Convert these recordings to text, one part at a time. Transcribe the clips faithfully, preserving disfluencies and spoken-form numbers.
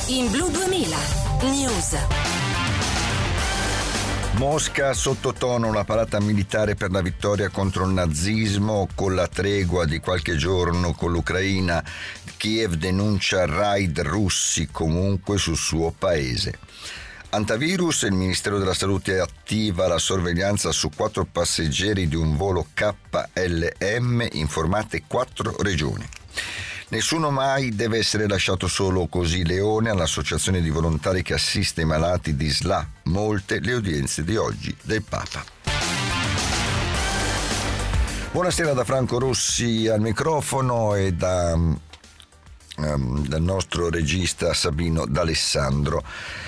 In Blu duemila News. Mosca sottotono la parata militare per la vittoria contro il nazismo con la tregua di qualche giorno con l'Ucraina. Kiev denuncia raid russi comunque sul suo paese. Antivirus, il Ministero della Salute attiva la sorveglianza su quattro passeggeri di un volo K L M in formate quattro regioni. Nessuno mai deve essere lasciato solo così. Leone all'associazione di volontari che assiste i malati di S L A. Molte le udienze di oggi del Papa. Buonasera da Franco Rossi al microfono e da, um, dal nostro regista Sabino D'Alessandro.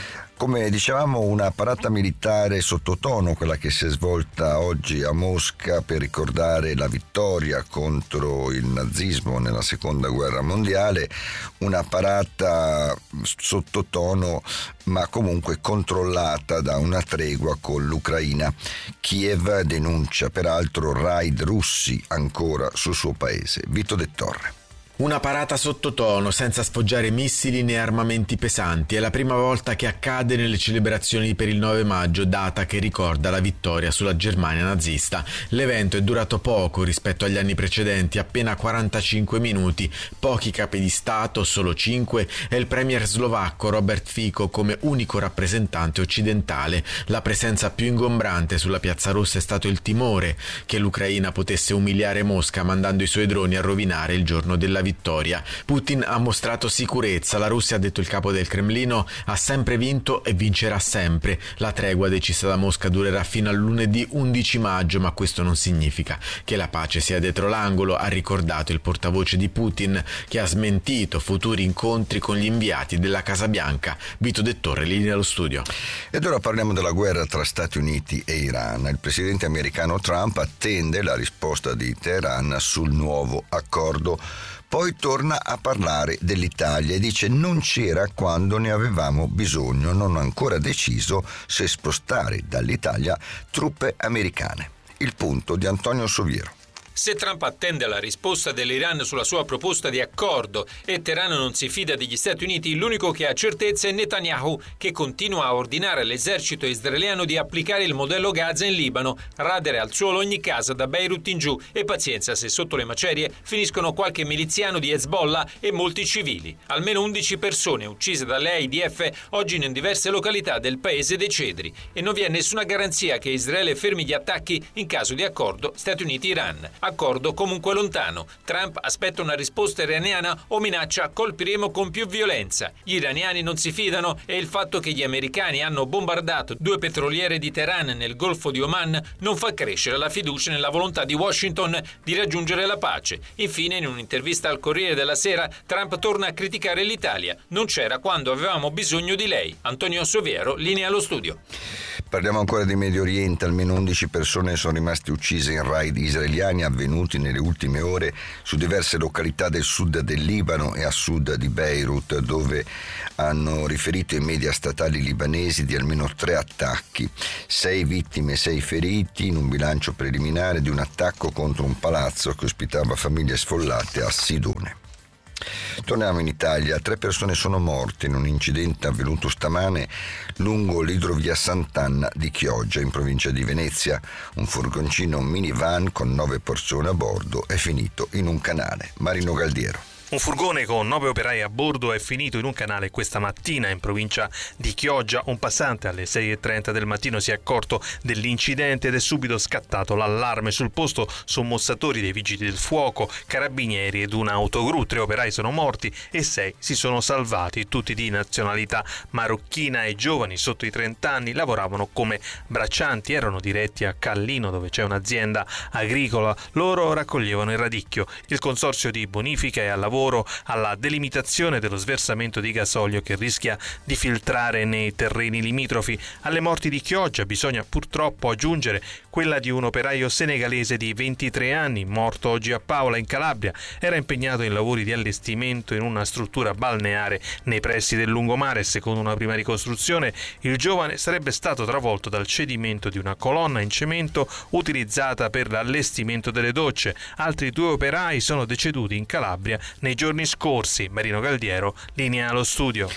Come dicevamo, una parata militare sottotono, quella che si è svolta oggi a Mosca per ricordare la vittoria contro il nazismo nella seconda guerra mondiale, una parata sottotono ma comunque controllata da una tregua con l'Ucraina. Kiev denuncia peraltro raid russi ancora sul suo paese. Vito De Torre. Una parata sottotono, senza sfoggiare missili né armamenti pesanti. È la prima volta che accade nelle celebrazioni per il nove maggio, data che ricorda la vittoria sulla Germania nazista. L'evento è durato poco rispetto agli anni precedenti, appena quarantacinque minuti, pochi capi di Stato, solo cinque, e il premier slovacco Robert Fico come unico rappresentante occidentale. La presenza più ingombrante sulla Piazza Rossa è stato il timore che l'Ucraina potesse umiliare Mosca mandando i suoi droni a rovinare il giorno della vittoria. Putin ha mostrato sicurezza. La Russia, ha detto il capo del Cremlino, ha sempre vinto e vincerà sempre. La tregua decisa da Mosca durerà fino al lunedì undici maggio, ma questo non significa che la pace sia dietro l'angolo, ha ricordato il portavoce di Putin, che ha smentito futuri incontri con gli inviati della Casa Bianca. Vito De Torre, linea allo studio. Ed ora parliamo della guerra tra Stati Uniti e Iran. Il presidente americano Trump attende la risposta di Teheran sul nuovo accordo. Poi torna a parlare dell'Italia e dice: non c'era quando ne avevamo bisogno, non ho ancora deciso se spostare dall'Italia truppe americane. Il punto di Antonio Soviero. Se Trump attende la risposta dell'Iran sulla sua proposta di accordo e Teheran non si fida degli Stati Uniti, l'unico che ha certezza è Netanyahu, che continua a ordinare all'esercito israeliano di applicare il modello Gaza in Libano, radere al suolo ogni casa da Beirut in giù, e pazienza se sotto le macerie finiscono qualche miliziano di Hezbollah e molti civili. Almeno undici persone uccise dalle A I D F oggi in diverse località del paese dei Cedri, e non vi è nessuna garanzia che Israele fermi gli attacchi in caso di accordo Stati Uniti-Iran. Accordo comunque lontano. Trump aspetta una risposta iraniana o minaccia: colpiremo con più violenza. Gli iraniani non si fidano e il fatto che gli americani hanno bombardato due petroliere di Teheran nel Golfo di Oman non fa crescere la fiducia nella volontà di Washington di raggiungere la pace. Infine, in un'intervista al Corriere della Sera, Trump torna a criticare l'Italia. Non c'era quando avevamo bisogno di lei. Antonio Soviero, linea allo studio. Parliamo ancora di Medio Oriente. Almeno undici persone sono rimaste uccise in raid israeliani avvenuti nelle ultime ore su diverse località del sud del Libano e a sud di Beirut, dove hanno riferito i media statali libanesi di almeno tre attacchi. Sei vittime, sei feriti, in un bilancio preliminare di un attacco contro un palazzo che ospitava famiglie sfollate a Sidone. Torniamo in Italia. Tre persone sono morte in un incidente avvenuto stamane lungo l'idrovia Sant'Anna di Chioggia, in provincia di Venezia. Un furgoncino minivan con nove persone a bordo è finito in un canale. Marino Galdiero. Un furgone con nove operai a bordo è finito in un canale questa mattina in provincia di Chioggia. Un passante alle sei e trenta del mattino si è accorto dell'incidente ed è subito scattato l'allarme. Sul posto sommozzatori dei vigili del fuoco, carabinieri ed un autogru. Tre operai sono morti e sei si sono salvati, tutti di nazionalità marocchina e giovani sotto i trenta anni. Lavoravano come braccianti, erano diretti a Callino, dove c'è un'azienda agricola. Loro raccoglievano il radicchio. Il consorzio di bonifica è al lavoro alla delimitazione dello sversamento di gasolio che rischia di filtrare nei terreni limitrofi. Alle morti di Chioggia bisogna purtroppo aggiungere quella di un operaio senegalese di ventitré anni, morto oggi a Paola in Calabria. Era impegnato in lavori di allestimento in una struttura balneare nei pressi del lungomare. Secondo una prima ricostruzione, il giovane sarebbe stato travolto dal cedimento di una colonna in cemento utilizzata per l'allestimento delle docce. Altri due operai sono deceduti in Calabria nei giorni scorsi. Marino Galdiero, linea allo studio.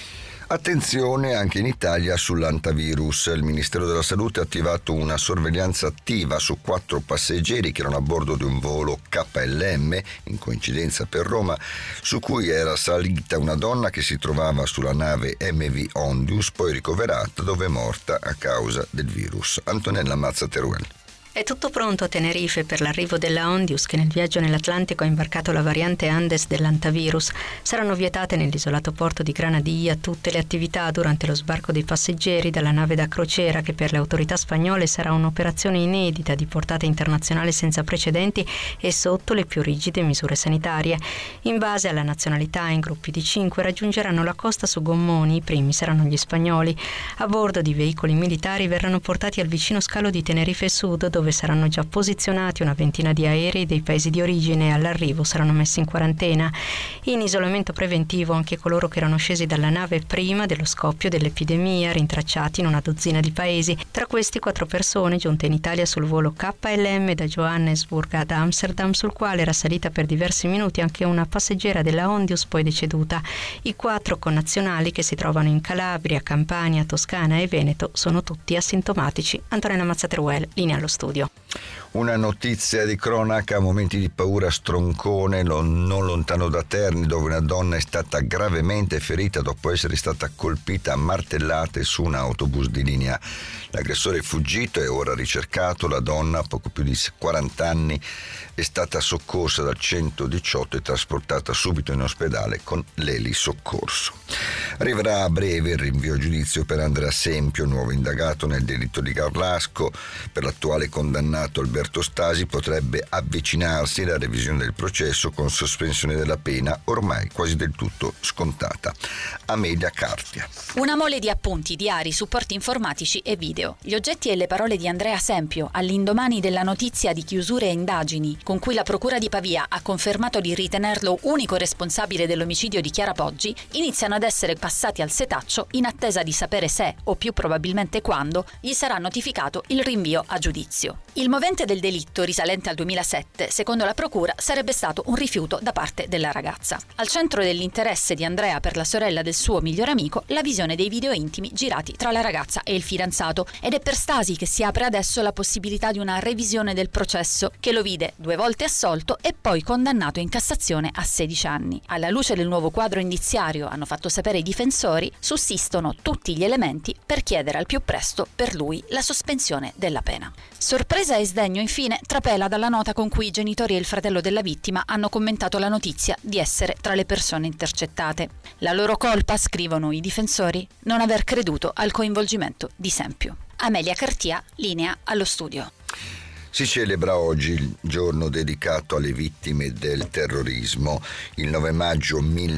Attenzione anche in Italia sull'antivirus. Il Ministero della Salute ha attivato una sorveglianza attiva su quattro passeggeri che erano a bordo di un volo K L M, in coincidenza per Roma, su cui era salita una donna che si trovava sulla nave M V Ondius, poi ricoverata, dove è morta a causa del virus. Antonella Mazza-Teruel. È tutto pronto a Tenerife per l'arrivo della Ondius, che nel viaggio nell'Atlantico ha imbarcato la variante Andes dell'antivirus. Saranno vietate nell'isolato porto di Granadilla tutte le attività durante lo sbarco dei passeggeri dalla nave da crociera, che per le autorità spagnole sarà un'operazione inedita di portata internazionale senza precedenti e sotto le più rigide misure sanitarie. In base alla nazionalità, in gruppi di cinque raggiungeranno la costa su gommoni, i primi saranno gli spagnoli. A bordo di veicoli militari verranno portati al vicino scalo di Tenerife Sud, dove dove saranno già posizionati una ventina di aerei dei paesi di origine e all'arrivo saranno messi in quarantena. In isolamento preventivo anche coloro che erano scesi dalla nave prima dello scoppio dell'epidemia, rintracciati in una dozzina di paesi. Tra questi quattro persone giunte in Italia sul volo K L M da Johannesburg ad Amsterdam, sul quale era salita per diversi minuti anche una passeggera della Ondius, poi deceduta. I quattro connazionali, che si trovano in Calabria, Campania, Toscana e Veneto, sono tutti asintomatici. Antonella Mazza-Teruel, linea allo studio. Una notizia di cronaca, momenti di paura a Stroncone, non lontano da Terni, dove una donna è stata gravemente ferita dopo essere stata colpita a martellate su un autobus di linea. L'aggressore è fuggito e ora ricercato. La donna, poco più di quaranta anni, è stata soccorsa dal centodiciotto e trasportata subito in ospedale con l'elisoccorso. Arriverà a breve il rinvio a giudizio per Andrea Sempio, nuovo indagato nel delitto di Garlasco. Per l'attuale condannato Alberto Stasi potrebbe avvicinarsi alla revisione del processo con sospensione della pena ormai quasi del tutto scontata. Amelia Cartia. Una mole di appunti, diari, supporti informatici e video. Gli oggetti e le parole di Andrea Sempio, all'indomani della notizia di chiusure e indagini, con cui la Procura di Pavia ha confermato di ritenerlo unico responsabile dell'omicidio di Chiara Poggi, iniziano ad essere passati al setaccio in attesa di sapere se, o più probabilmente quando, gli sarà notificato il rinvio a giudizio. Il movente del delitto, risalente al duemilasette, secondo la Procura, sarebbe stato un rifiuto da parte della ragazza. Al centro dell'interesse di Andrea per la sorella del suo migliore amico, la visione dei video intimi girati tra la ragazza e il fidanzato, ed è per Stasi che si apre adesso la possibilità di una revisione del processo, che lo vide due volte assolto e poi condannato in Cassazione a sedici anni. Alla luce del nuovo quadro indiziario, hanno fatto sapere i difensori, sussistono tutti gli elementi per chiedere al più presto per lui la sospensione della pena. Sorpresa e sdegno infine trapela dalla nota con cui i genitori e il fratello della vittima hanno commentato la notizia di essere tra le persone intercettate. La loro colpa, scrivono i difensori, non aver creduto al coinvolgimento di Sempio. Amelia Cartia, linea allo studio. Si celebra oggi il giorno dedicato alle vittime del terrorismo. Il nove maggio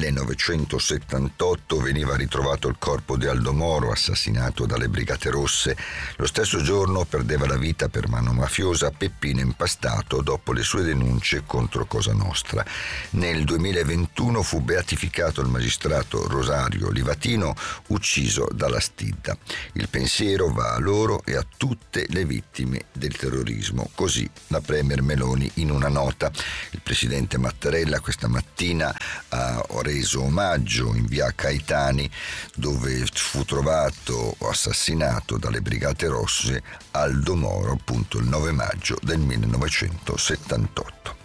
millenovecentosettantotto veniva ritrovato il corpo di Aldo Moro, assassinato dalle Brigate Rosse. Lo stesso giorno perdeva la vita per mano mafiosa Peppino Impastato dopo le sue denunce contro Cosa Nostra. Nel duemilaventuno fu beatificato il magistrato Rosario Livatino, ucciso dalla Stidda. Il pensiero va a loro e a tutte le vittime del terrorismo. Così la Premier Meloni in una nota. Il presidente Mattarella questa mattina ha reso omaggio in via Caetani, dove fu trovato assassinato dalle Brigate Rosse Aldo Moro, appunto il nove maggio del millenovecentosettantotto.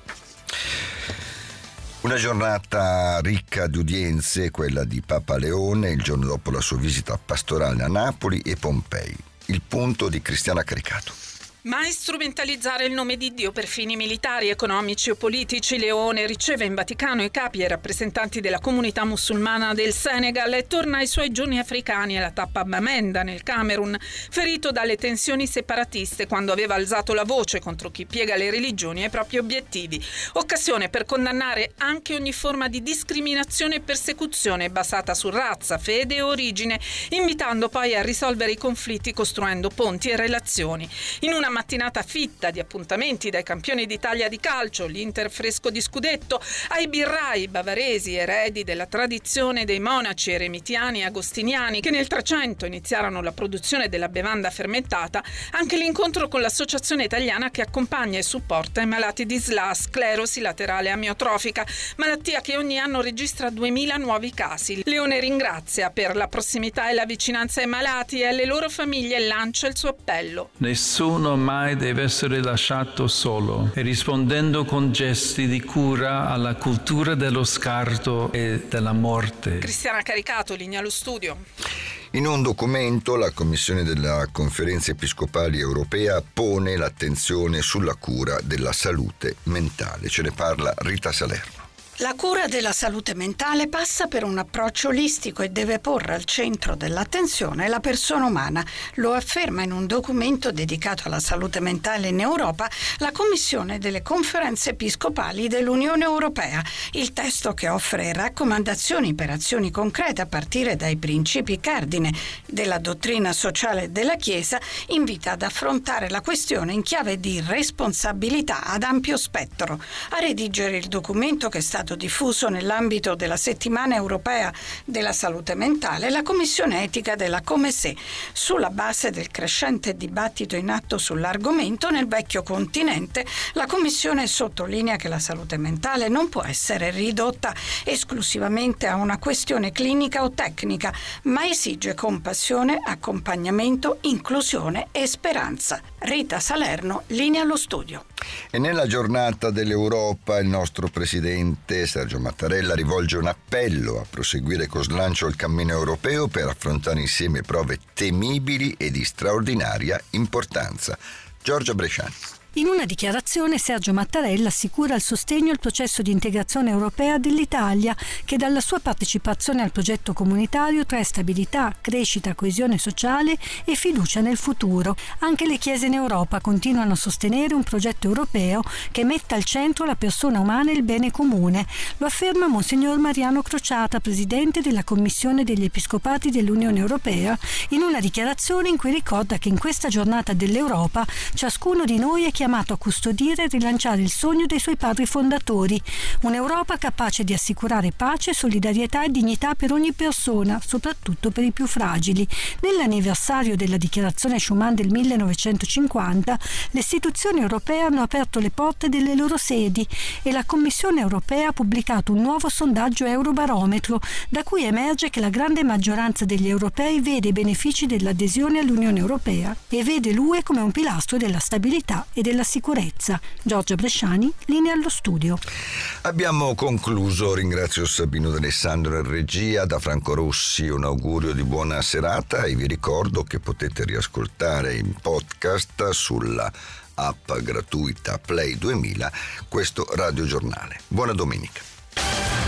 Una giornata ricca di udienze, quella di Papa Leone, il giorno dopo la sua visita pastorale a Napoli e Pompei. Il punto di Cristiana Caricato. Mai strumentalizzare il nome di Dio per fini militari, economici o politici. Leone riceve in Vaticano i capi e rappresentanti della comunità musulmana del Senegal e torna ai suoi giorni africani alla tappa Bamenda nel Camerun, ferito dalle tensioni separatiste quando aveva alzato la voce contro chi piega le religioni ai propri obiettivi. Occasione per condannare anche ogni forma di discriminazione e persecuzione basata su razza, fede e origine, invitando poi a risolvere i conflitti costruendo ponti e relazioni. In una mattinata fitta di appuntamenti dai campioni d'Italia di calcio, l'Inter fresco di scudetto, ai birrai bavaresi eredi della tradizione dei monaci eremitiani e agostiniani che nel Trecento iniziarono la produzione della bevanda fermentata, anche l'incontro con l'associazione italiana che accompagna e supporta i malati di S L A, sclerosi laterale amiotrofica, malattia che ogni anno registra duemila nuovi casi. Leone ringrazia per la prossimità e la vicinanza ai malati e alle loro famiglie e lancia il suo appello. Nessuno mai deve essere lasciato solo e rispondendo con gesti di cura alla cultura dello scarto e della morte. Cristiana Caricato, linea allo studio. In un documento la Commissione della Conferenza Episcopale Europea pone l'attenzione sulla cura della salute mentale. Ce ne parla Rita Salerno. La cura della salute mentale passa per un approccio olistico e deve porre al centro dell'attenzione la persona umana. Lo afferma in un documento dedicato alla salute mentale in Europa la Commissione delle Conferenze Episcopali dell'Unione Europea. Il testo, che offre raccomandazioni per azioni concrete a partire dai principi cardine della dottrina sociale della Chiesa, invita ad affrontare la questione in chiave di responsabilità ad ampio spettro. A redigere il documento, che è stato diffuso nell'ambito della settimana europea della salute mentale, la Commissione Etica della Comesè, sulla base del crescente dibattito in atto sull'argomento nel vecchio continente. La Commissione sottolinea che la salute mentale non può essere ridotta esclusivamente a una questione clinica o tecnica, ma esige compassione, accompagnamento, inclusione e speranza. Rita Salerno, linea allo studio. E nella giornata dell'Europa il nostro presidente Sergio Mattarella rivolge un appello a proseguire con slancio il cammino europeo per affrontare insieme prove temibili e di straordinaria importanza. Giorgia Bresciani. In una dichiarazione Sergio Mattarella assicura il sostegno al processo di integrazione europea dell'Italia, che dalla sua partecipazione al progetto comunitario trae stabilità, crescita, coesione sociale e fiducia nel futuro. Anche le chiese in Europa continuano a sostenere un progetto europeo che metta al centro la persona umana e il bene comune. Lo afferma Monsignor Mariano Crociata, presidente della Commissione degli Episcopati dell'Unione Europea, in una dichiarazione in cui ricorda che in questa giornata dell'Europa ciascuno di noi è chiamato a custodire e rilanciare il sogno dei suoi padri fondatori, un'Europa capace di assicurare pace, solidarietà e dignità per ogni persona, soprattutto per i più fragili. Nell'anniversario della dichiarazione Schuman del millenovecentocinquanta, le istituzioni europee hanno aperto le porte delle loro sedi e la Commissione europea ha pubblicato un nuovo sondaggio Eurobarometro, da cui emerge che la grande maggioranza degli europei vede i benefici dell'adesione all'Unione Europea e vede l'U E come un pilastro della stabilità e della sicurezza. Giorgia Bresciani, linea allo studio. Abbiamo concluso. Ringrazio Sabino D'Alessandro in regia. Da Franco Rossi un augurio di buona serata e vi ricordo che potete riascoltare in podcast sulla app gratuita Play duemila questo radiogiornale. Buona domenica.